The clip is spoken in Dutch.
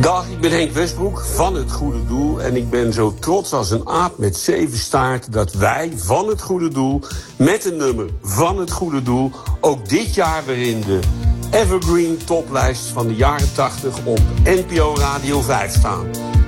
Dag, ik ben Henk Westbroek van Het Goede Doel. En ik ben zo trots als een aap met 7 staarten dat wij van Het Goede Doel met een nummer van Het Goede Doel ook dit jaar weer in de Evergreen toplijst van de jaren 80 op NPO Radio 5 staan.